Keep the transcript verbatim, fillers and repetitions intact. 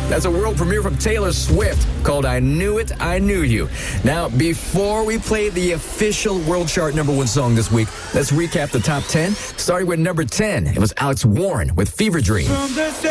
That's a world premiere from Taylor Swift called I Knew It, I Knew You. Now, before we play the official world chart number one song this week, let's recap the top ten. Starting with number ten, it was Alex Warren with Fever Dream.